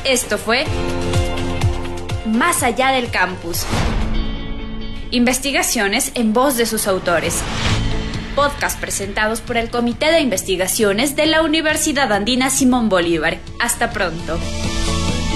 Esto fue Más allá del campus. Investigaciones en voz de sus autores. Podcast presentados por el Comité de Investigaciones de la Universidad Andina Simón Bolívar. Hasta pronto.